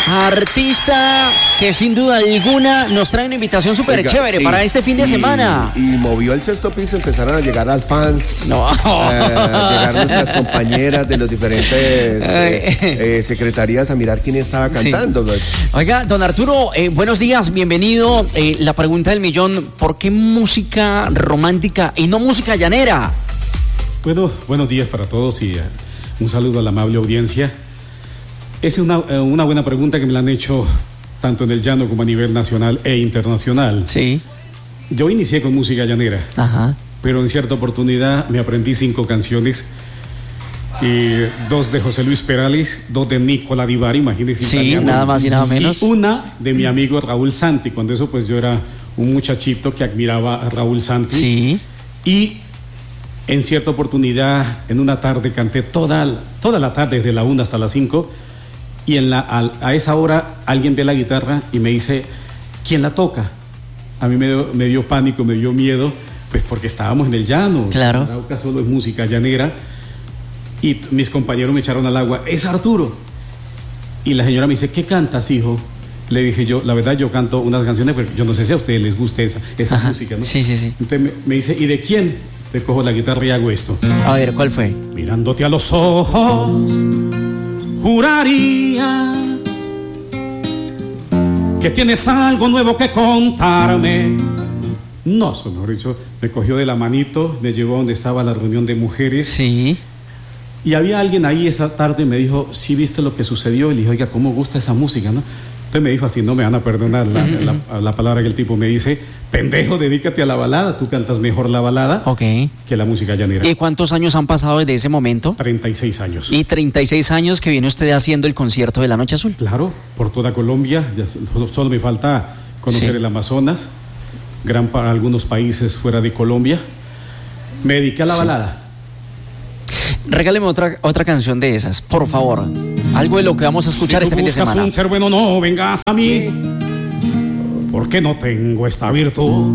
Artista que sin duda alguna nos trae una invitación súper chévere para este fin de semana. Y movió el sexto piso, empezaron a llegar al fans, No. llegar nuestras compañeras de los diferentes secretarías a mirar quién estaba cantando. Sí. Oiga, don Arturo, buenos días, bienvenido. La pregunta del millón, ¿por qué música romántica y no música llanera? Bueno, buenos días para todos y un saludo a la amable audiencia. Es una buena pregunta que me la han hecho tanto en el llano como a nivel nacional e internacional. Sí. Yo inicié con música llanera, pero en cierta oportunidad me aprendí 5 canciones, y 2 de José Luis Perales, 2 de Nicola Di Bari, imagínense. Sí, italiano, nada más y nada menos. Y una de mi amigo Raúl Santi, cuando eso pues yo era un muchachito que admiraba a Raúl Santi. Sí. Y en cierta oportunidad, en una tarde, canté toda la tarde, desde la 1 hasta las 5, y a esa hora alguien ve la guitarra y me dice, ¿quién la toca? A mí me dio pánico, me dio miedo, pues porque estábamos en el llano. Claro. Arauca solo es música llanera, y mis compañeros me echaron al agua, es Arturo. Y la señora me dice, ¿qué cantas, hijo? Le dije yo, la verdad yo canto unas canciones, pero yo no sé si a ustedes les gusta esa música, ¿no? Sí. Entonces me dice, ¿y de quién? Le cojo la guitarra y hago esto. A ver, ¿cuál fue? Mirándote a los ojos, juraría que tienes algo nuevo que contarme. No, mejor dicho, me cogió de la manito, me llevó a donde estaba la reunión de mujeres. Sí. Y había alguien ahí esa tarde, me dijo, ¿sí viste lo que sucedió? Y le dije, oiga, ¿cómo gusta esa música, no? Entonces me dijo así, no me van a perdonar la palabra que el tipo me dice, pendejo, dedícate a la balada, tú cantas mejor la balada que la música llanera. ¿Y cuántos años han pasado desde ese momento? 36 años. Y 36 años que viene usted haciendo el concierto de La Noche Azul. Claro, por toda Colombia, ya solo me falta conocer el Amazonas, para algunos países fuera de Colombia. Me dediqué a la balada. Regáleme otra canción de esas, por favor. Algo de lo que vamos a escuchar este fin de semana. Si buscas un ser bueno, no vengas a mí, porque no tengo esta virtud.